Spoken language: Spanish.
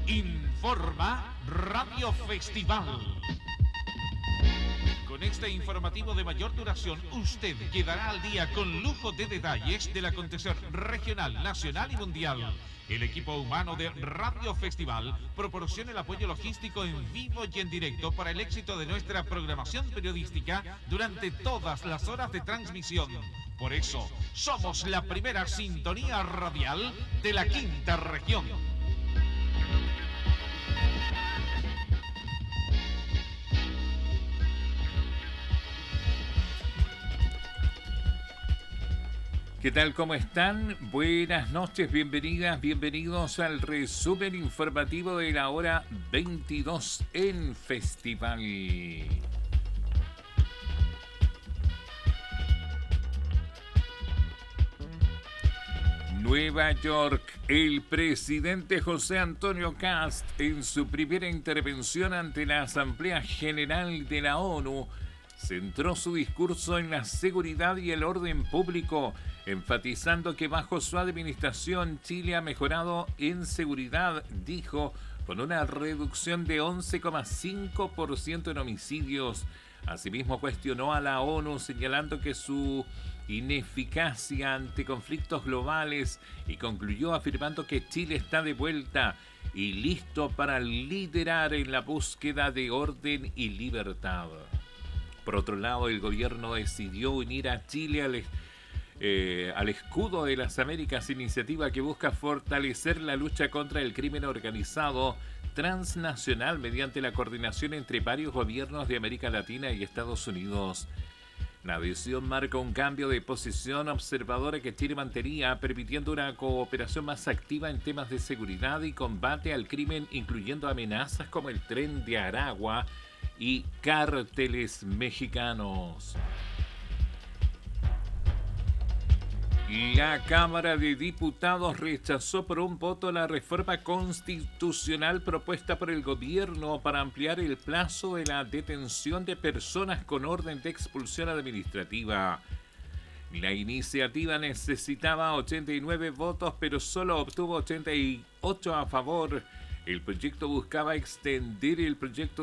Informa Radio Festival. Con este informativo de mayor duración, usted quedará al día con lujo de detalles del acontecer regional, nacional y mundial. El equipo humano de Radio Festival proporciona el apoyo logístico en vivo y en directo para el éxito de nuestra programación periodística durante todas las horas de transmisión. Por eso, somos la primera sintonía radial de la quinta región. ¿Qué tal? ¿Cómo están? Buenas noches, bienvenidas, bienvenidos al resumen informativo de la hora 22 en Festival. Nueva York. El presidente José Antonio Kast, en su primera intervención ante la Asamblea General de la ONU, centró su discurso en la seguridad y el orden público, enfatizando que bajo su administración Chile ha mejorado en seguridad, dijo, con una reducción de 11,5% en homicidios. Asimismo, cuestionó a la ONU señalando que su ineficacia ante conflictos globales y concluyó afirmando que Chile está de vuelta y listo para liderar en la búsqueda de orden y libertad. Por otro lado, el gobierno decidió unir a Chile al escudo de las Américas, iniciativa que busca fortalecer la lucha contra el crimen organizado transnacional mediante la coordinación entre varios gobiernos de América Latina y Estados Unidos. La decisión marca un cambio de posición observadora que Chile mantenía, permitiendo una cooperación más activa en temas de seguridad y combate al crimen, incluyendo amenazas como el Tren de Aragua y cárteles mexicanos. La Cámara de Diputados rechazó por un voto la reforma constitucional propuesta por el gobierno para ampliar el plazo de la detención de personas con orden de expulsión administrativa. La iniciativa necesitaba 89 votos, pero solo obtuvo 88 a favor. El proyecto buscaba extender el proyecto